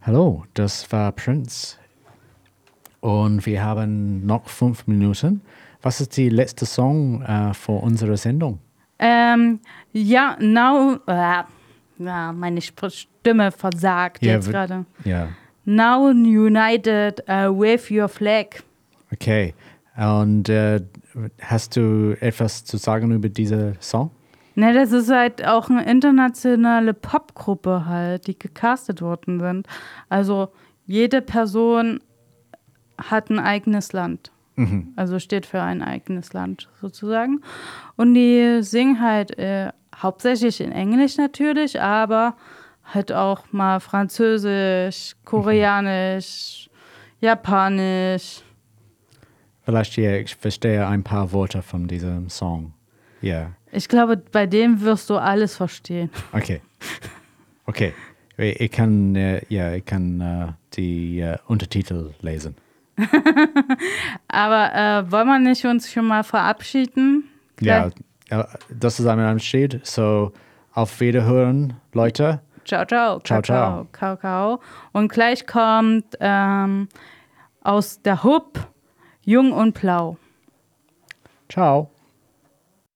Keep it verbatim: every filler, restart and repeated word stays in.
Hallo, das war Prince. Und wir haben noch fünf Minuten. Was ist die letzte Song äh, für unsere Sendung? Ähm, ja, now, äh, ja, meine Sp- Stimme versagt Ja, jetzt wir- gerade. Ja, Now united uh, with your flag. okay. Und äh, hast du etwas zu sagen über diesen Song? Ne, das ist halt auch eine internationale Popgruppe halt, die gecastet worden sind. Also jede Person hat ein eigenes Land. Mhm. Also steht für ein eigenes Land sozusagen. Und die singen halt äh, hauptsächlich in Englisch natürlich, aber halt auch mal Französisch, Koreanisch, Japanisch. Vielleicht, ja, ich verstehe ein paar Worte von diesem Song. Ja, Ich glaube, bei dem wirst du alles verstehen. okay. Okay. Ich ich kann, äh, ja, ich kann äh, die äh, Untertitel lesen. Aber äh, wollen wir nicht uns schon mal verabschieden? Ja, äh, das ist ein Abschied. So, auf Wiederhören, Leute. Ciao, ciao. Ciao, Kakao, Kakao. Und gleich kommt ähm, aus der Hub Jung und Blau. Ciao.